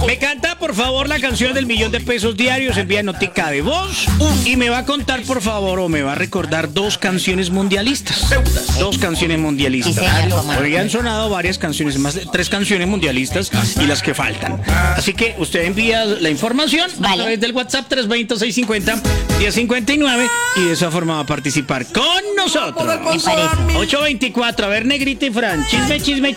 Me canta, por favor, la canción del $1.000.000 diarios. Envía notica de voz y me va a contar, por favor, o me va a recordar dos canciones mundialistas. Dos canciones mundialistas. Hoy han sonado varias canciones, más de 3 canciones mundialistas y las que faltan. Así que usted envía la información a través del WhatsApp 320-650-1059 y de esa forma va a participar con nosotros. Me parece. 824, a ver, Negrita y Fran. Chisme.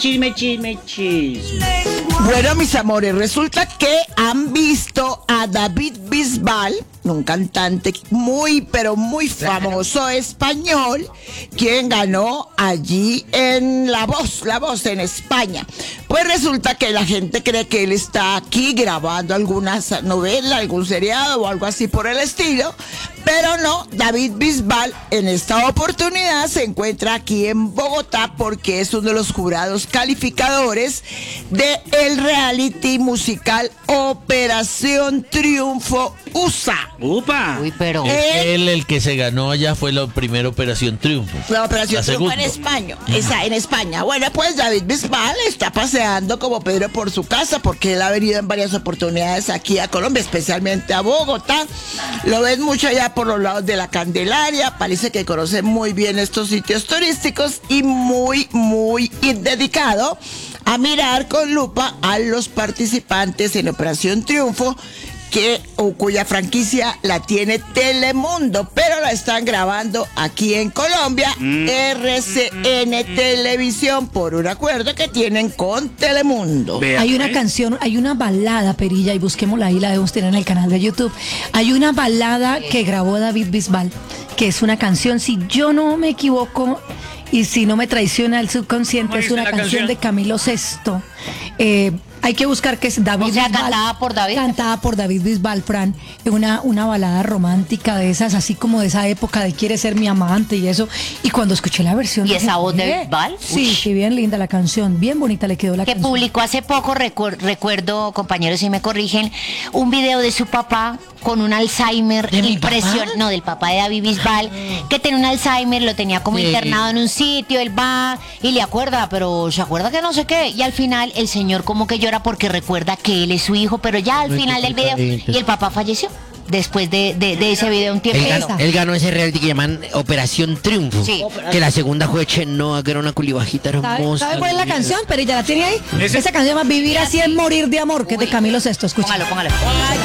Bueno, mis amores, resulta que han visto a David Bisbal, un cantante muy, pero muy famoso español, quien ganó allí en La Voz en España. Pues resulta que la gente cree que él está aquí grabando alguna novela, algún seriado o algo así por el estilo, pero no, David Bisbal en esta oportunidad se encuentra aquí en Bogotá porque es uno de los jurados calificadores de el reality musical Operación Triunfo USA. ¡Upa! Uy, pero... Él, el que se ganó allá fue la primera Operación Triunfo. La Operación Triunfo en segunda. España. En España. Bueno, pues David Bisbal está paseando como Pedro por su casa porque él ha venido en varias oportunidades aquí a Colombia, especialmente a Bogotá. Lo ven mucho allá por los lados de la Candelaria. Parece que conoce muy bien estos sitios turísticos y muy dedicado a mirar con lupa a los participantes en Operación Triunfo, cuya franquicia la tiene Telemundo, pero la están grabando aquí en Colombia, RCN Televisión, por un acuerdo que tienen con Telemundo. Hay una canción, hay una balada, Perilla, y busquémosla ahí, la debemos tener en el canal de YouTube. Hay una balada que grabó David Bisbal, que es una canción, si yo no me equivoco, y si no me traiciona el subconsciente, es una canción de Camilo Sesto. Hay que buscar que es David Bisbal. cantada por David. Cantada por David Bisbal, Fran. Una balada romántica de esas, así como de esa época de Quiere ser mi amante y eso. Y cuando escuché la versión... ¿Y esa voz de Bisbal? Sí, sí, bien linda la canción. Bien bonita le quedó la que canción. publicó hace poco, recuerdo, compañeros, si me corrigen, un video de su papá con un Alzheimer impresionante. No, del papá de David Bisbal, que tenía un Alzheimer, lo tenía como internado en un sitio, él va y le acuerda, pero se acuerda que no sé qué. Y al final el señor como que llora porque recuerda que él es su hijo, pero ya al final del video, y el papá falleció. Después de ese video un tiempo. Él ganó ese reality que llaman Operación Triunfo. Sí. Que la segunda fue Chenoa, que era una culibajita hermosa. ¿Sabe cuál es la canción? Pero ya la tiene ahí. Esa canción se llama Vivir así es morir de amor, que es de Camilo Sesto. Escucha. Póngalo.